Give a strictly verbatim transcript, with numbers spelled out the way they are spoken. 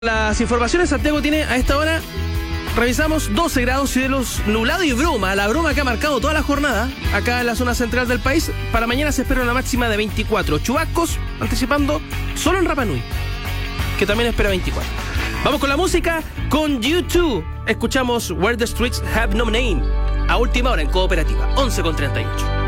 Las informaciones, Santiago tiene a esta hora, revisamos doce grados, cielos nublado y bruma, la bruma que ha marcado toda la jornada acá en la zona central del país. Para mañana se espera una máxima de veinticuatro, chubascos anticipando solo en Rapa Nui, que también espera veinticuatro. Vamos con la música, con U dos, escuchamos Where the Streets Have No Name, a última hora en Cooperativa, once con treinta y ocho.